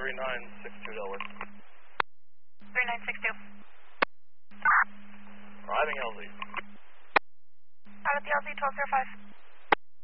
3962 Delaware. 3962. Arriving LZ. Out at the LZ 1205.